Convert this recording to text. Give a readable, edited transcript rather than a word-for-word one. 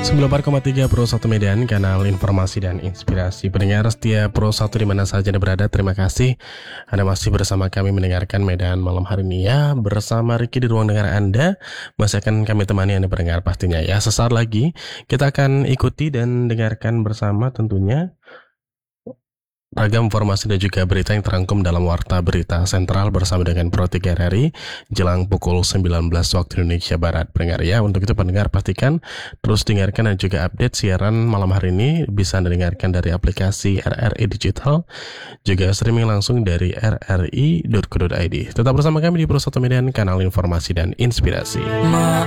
94,3 Pro 1 Medan, kanal informasi dan inspirasi. Pendengar setia Pro 1 di mana saja Anda berada, terima kasih Anda masih bersama kami mendengarkan Medan malam hari ini ya. Bersama Ricky di ruang dengar Anda, masih akan kami temani Anda pendengar pastinya ya. Sesaat lagi kita akan ikuti dan dengarkan bersama tentunya ragam informasi dan juga berita yang terangkum dalam Warta Berita Sentral bersama dengan Pro 3 RRI jelang pukul 19 waktu Indonesia Barat, pendengar ya. Untuk itu pendengar pastikan terus dengarkan dan juga update siaran malam hari ini bisa Anda dengarkan dari aplikasi RRI Digital, juga streaming langsung dari rri.co.id. Tetap bersama kami di Pro 1 Medan, kanal informasi dan inspirasi.